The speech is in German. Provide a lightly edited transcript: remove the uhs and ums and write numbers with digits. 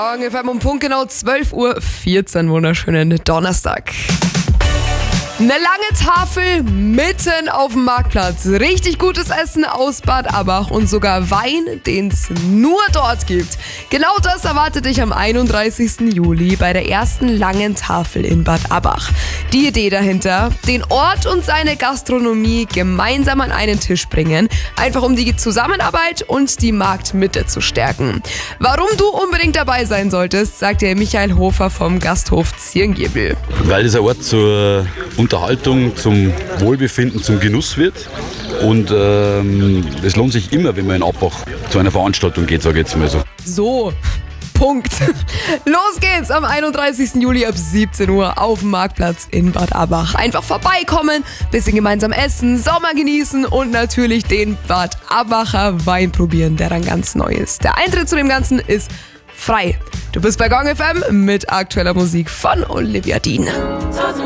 Gong FM um Punkt genau 12:14 Uhr. Wunderschönen Donnerstag. Eine lange Tafel mitten auf dem Marktplatz. Richtig gutes Essen aus Bad Abach und sogar Wein, den es nur dort gibt. Genau das erwartet dich am 31. Juli bei der ersten langen Tafel in Bad Abach. Die Idee dahinter, den Ort und seine Gastronomie gemeinsam an einen Tisch bringen, einfach um die Zusammenarbeit und die Marktmitte zu stärken. Warum du unbedingt dabei sein solltest, sagt dir Michael Hofer vom Gasthof Zirngiebel. Weil dieser Ort zur Unterhaltung, zum Wohlbefinden, zum Genuss wird. Und es lohnt sich immer, wenn man in Abbach zu einer Veranstaltung geht, sage ich jetzt mal so. So, Punkt. Los geht's am 31. Juli ab 17 Uhr auf dem Marktplatz in Bad Abach. Einfach vorbeikommen, bisschen gemeinsam essen, Sommer genießen und natürlich den Bad Abacher Wein probieren, der dann ganz neu ist. Der Eintritt zu dem Ganzen ist frei. Du bist bei Gong FM mit aktueller Musik von Olivia Dean.